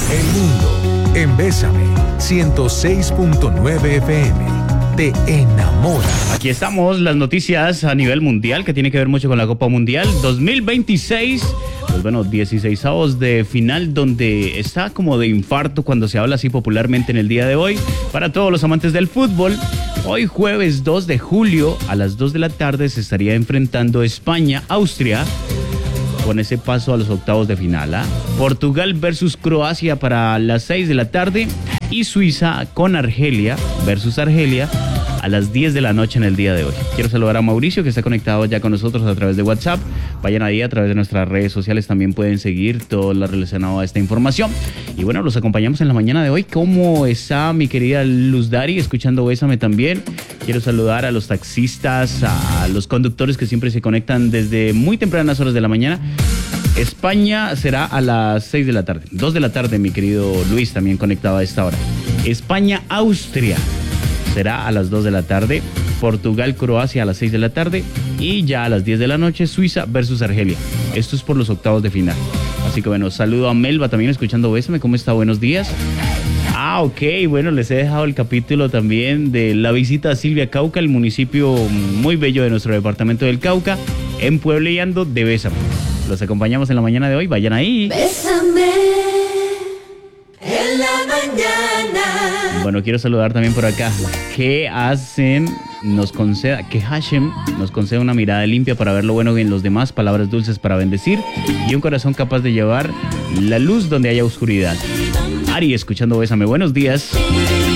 El mundo en Bésame 106.9 FM. Te enamora. Aquí estamos, las noticias a nivel mundial que tiene que ver mucho con la Copa Mundial 2026. Pues bueno, 16avos de final, donde está como de infarto cuando se habla así popularmente en el día de hoy. Para todos los amantes del fútbol, hoy jueves 2 de julio a las 2 de la tarde se estaría enfrentando España-Austria con ese paso a los octavos de final. Portugal versus Croacia para las 6 de la tarde y Suiza con Argelia versus Argelia a las 10 de la noche en el día de hoy. Quiero saludar a Mauricio, que está conectado ya con nosotros a través de WhatsApp. Vayan ahí a través de nuestras redes sociales, también pueden seguir todo lo relacionado a esta información. Y bueno, los acompañamos en la mañana de hoy. ¿Cómo está mi querida Luz Dari? Escuchando Bésame también. Quiero saludar a los taxistas, a los conductores que siempre se conectan desde muy tempranas horas de la mañana. España será a las 6 de la tarde. 2 de la tarde, mi querido Luis, también conectado a esta hora. España-Austria será a las 2 de la tarde. Portugal-Croacia a las 6 de la tarde. Y ya a las 10 de la noche, Suiza versus Argelia. Esto es por los octavos de final. Así que bueno, saludo a Melba también escuchando Bésame. ¿Cómo está? Buenos días. Ok, bueno, les he dejado el capítulo también de la visita a Silvia Cauca, el municipio muy bello de nuestro departamento del Cauca, en Puebleando de Bésame. Los acompañamos en la mañana de hoy, vayan ahí. Bésame en la mañana. Bueno, quiero saludar también por acá. Que Hashem nos conceda una mirada limpia para ver lo bueno en los demás, palabras dulces para bendecir y un corazón capaz de llevar la luz donde haya oscuridad. Ari, escuchando Bésame, buenos días.